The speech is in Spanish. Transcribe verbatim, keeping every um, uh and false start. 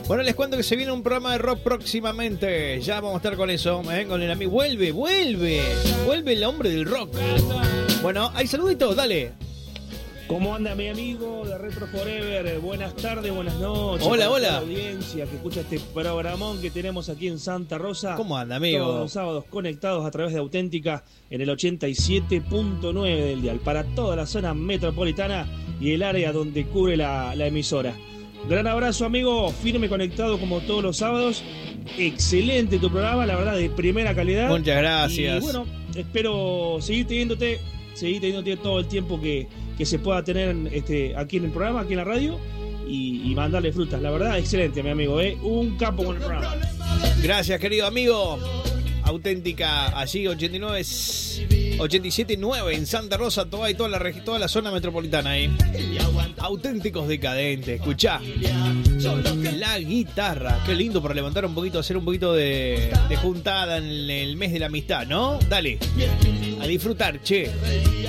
Bueno, les cuento que se viene un programa de rock próximamente. Ya vamos a estar con eso, ¿eh? Con el amigo. Vuelve, vuelve. Vuelve el hombre del rock. Bueno, hay saluditos, dale. ¿Cómo anda mi amigo de Retro Forever? Buenas tardes, buenas noches. Hola, para hola. toda la audiencia que escucha este programón que tenemos aquí en Santa Rosa. ¿Cómo anda, amigo? Todos los sábados conectados a través de Auténtica en el ochenta y siete punto nueve del dial. Para toda la zona metropolitana y el área donde cubre la, la emisora. Gran abrazo, amigo. Firme conectado como todos los sábados. Excelente tu programa, la verdad, de primera calidad. Muchas gracias. Y bueno, espero seguir teniéndote, seguir teniéndote todo el tiempo que, que se pueda tener este, aquí en el programa, aquí en la radio. Y, y mandarle frutas. La verdad, excelente, mi amigo. ¿eh? Un capo con el programa. Gracias, querido amigo. Auténtica, allí ochenta y nueve, ochenta y siete punto nueve en Santa Rosa, toda y toda la, toda la zona metropolitana ahí. Auténticos decadentes, escuchá. La guitarra, qué lindo para levantar un poquito, hacer un poquito de, de juntada en el mes de la amistad, ¿no? Dale, a disfrutar, che.